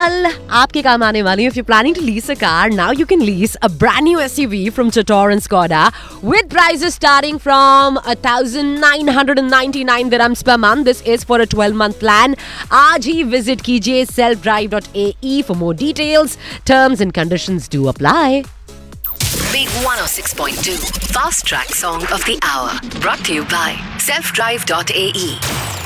Well, आपके काम आने वाली है. If you're planning to lease a car, now you can lease a brand new SUV from Totor and Skoda with prices starting from 1,999 dirhams per month. This is for a 12-month plan. आज ही visit कीजिए selfdrive.ae for more details. Terms and conditions do apply. Big 106.2 Fast Track Song of the Hour. Brought to you by selfdrive.ae.